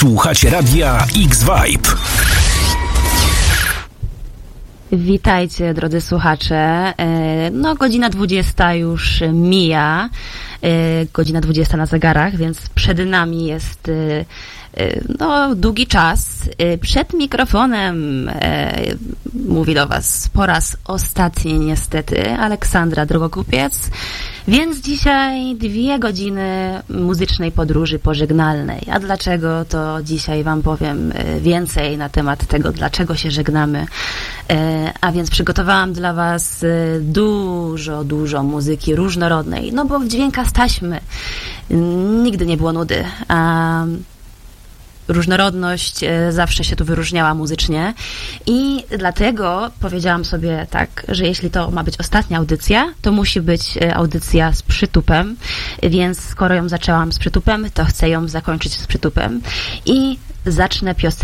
Słuchacie Radia X-Vibe. Witajcie, drodzy słuchacze. Godzina 20 już mija. Godzina 20 na zegarach, więc przed nami jest długi czas. Przed mikrofonem mówi do Was po raz ostatni niestety Aleksandra Drogokupiec, więc dzisiaj 2 godziny muzycznej podróży pożegnalnej. A dlaczego, to dzisiaj Wam powiem więcej na temat tego, dlaczego się żegnamy. A więc przygotowałam dla Was dużo muzyki różnorodnej, bo w dźwiękach z taśmy nigdy nie było nudy, a różnorodność zawsze się tu wyróżniała muzycznie i dlatego powiedziałam sobie tak, że jeśli to ma być ostatnia audycja, to musi być audycja z przytupem, więc skoro ją zaczęłam z przytupem, to chcę ją zakończyć z przytupem i zacznę piosenkę